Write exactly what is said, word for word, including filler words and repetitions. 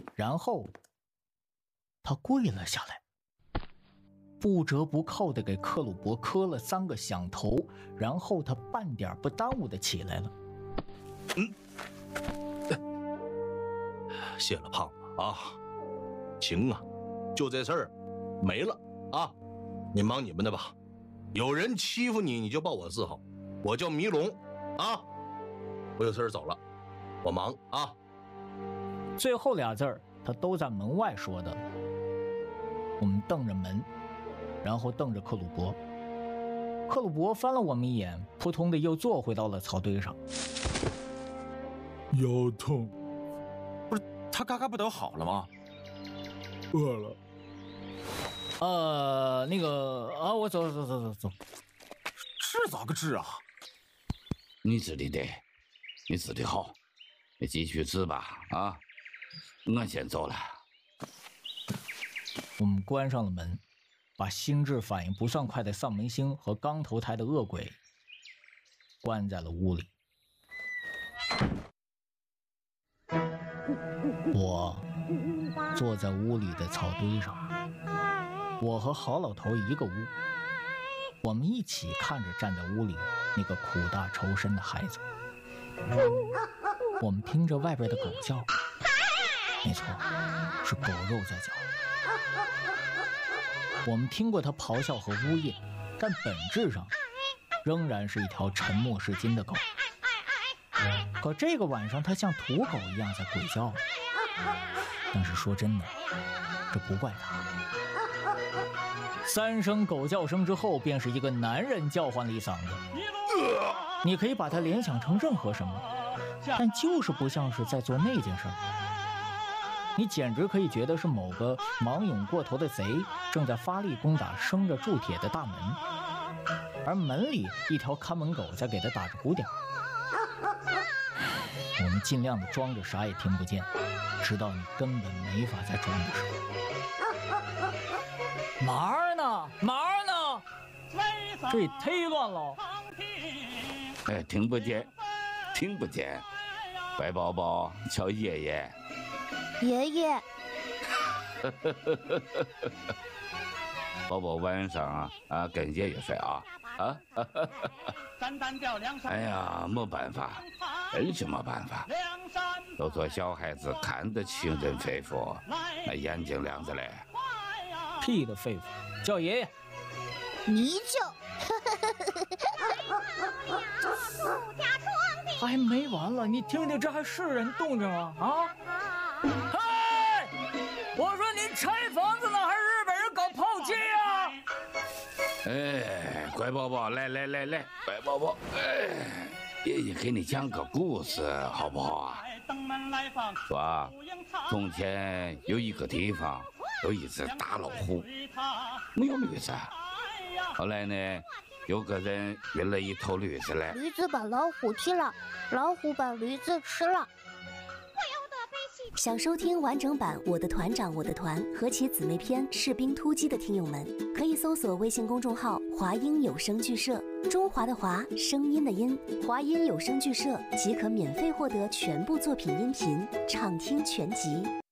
然后他跪了下来，不折不扣地给克鲁伯磕了三个响头，然后他半点不耽误地起来了。 嗯，谢了胖子啊，行啊，就这事儿没了啊，你忙你们的吧。有人欺负你，你就报我字号，我叫迷龙啊。我有事儿走了，我忙啊。 最后俩字儿他都在门外说的。我们瞪着门，然后瞪着克鲁伯。克鲁伯翻了我们一眼，扑通的又坐回到了草堆上。 腰痛。 不是他嘎嘎不都好了吗？ 饿了。 呃，那个啊，我走走走走走。 治咋个治啊？ 你治的对，你治的好，你继续治吧啊！我先走了。 我们关上了门，把心智反应不算快的丧门星和刚投胎的恶鬼关在了屋里。我坐在屋里的草堆上，我和好老头一个屋，我们一起看着站在屋里那个苦大仇深的孩子。我们听着外边的狗叫，没错，是狗肉在叫。我们听过它咆哮和呜咽，但本质上仍然是一条沉默是金的狗。可这个晚上它像土狗一样在鬼叫，但是说真的，这不怪它。三声狗叫声之后，便是一个男人叫唤了一嗓子。你可以把它联想成任何什么，但就是不像是在做那件事。你简直可以觉得是某个盲勇过头的贼正在发力攻打生着铸铁的大门，而门里一条看门狗在给他打着鼓点。我们尽量的装着啥也听不见，直到你根本没法再装的时候。马儿呢？马儿呢？这也忒乱了。 哎，听不见，听不见。乖宝宝叫爷爷。 爷爷。 宝宝晚上啊啊跟爷爷睡啊啊！哎呀，没办法，真是没办法。都说小孩子看得清人肺腑，那眼睛亮着嘞。 屁的肺腑，叫爷爷。 你叫。 还没完了，你听听，这还是人动静吗？啊！嗨，我说您拆房子呢，还是日本人搞炮击啊？ 哎，乖宝宝，来来来来，乖宝宝，哎，爷爷给你讲个故事，好不好啊？说，从前有一个地方有一只大老虎，没有驴子。后来呢，有个人运了一头驴子来， 驴子把老虎踢了，老虎把驴子吃了。 想收听完整版《我的团长我的团》和其姊妹篇《士兵突击》的听友们，可以搜索微信公众号“华音有声剧社”，中华的华，声音的音，华音有声剧社即可免费获得全部作品音频，畅听全集。